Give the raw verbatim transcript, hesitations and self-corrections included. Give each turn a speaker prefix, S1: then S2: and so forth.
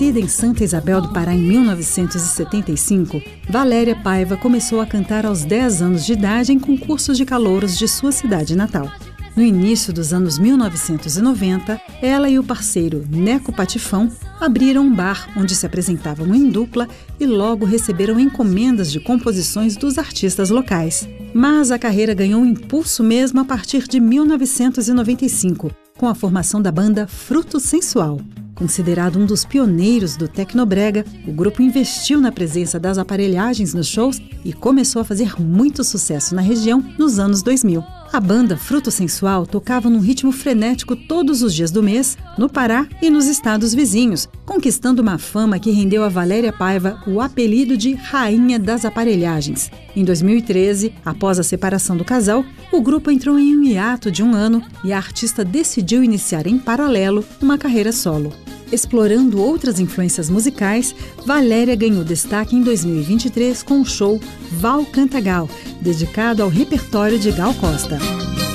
S1: Nascida em Santa Isabel do Pará em mil novecentos e setenta e cinco, Valéria Paiva começou a cantar aos dez anos de idade em concursos de calouros de sua cidade natal. No início dos anos mil novecentos e noventa, ela e o parceiro Neco Patifão abriram um bar onde se apresentavam em dupla e logo receberam encomendas de composições dos artistas locais. Mas a carreira ganhou impulso mesmo a partir de mil novecentos e noventa e cinco, com a formação da banda Fruto Sensual. Considerado um dos pioneiros do tecnobrega, o grupo investiu na presença das aparelhagens nos shows e começou a fazer muito sucesso na região nos anos dois mil. A banda Fruto Sensual tocava num ritmo frenético todos os dias do mês, no Pará e nos estados vizinhos, conquistando uma fama que rendeu a Valéria Paiva o apelido de Rainha das Aparelhagens. Em dois mil e treze, após a separação do casal, o grupo entrou em um hiato de um ano e a artista decidiu iniciar em paralelo uma carreira solo. Explorando outras influências musicais, Valéria ganhou destaque em dois mil e vinte e três com o show Val Canta Gal, dedicado ao repertório de Gal Costa.